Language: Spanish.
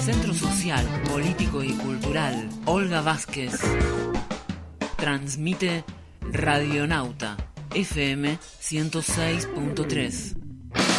Centro Social, Político y Cultural Olga Vázquez transmite Radionauta FM 106.3.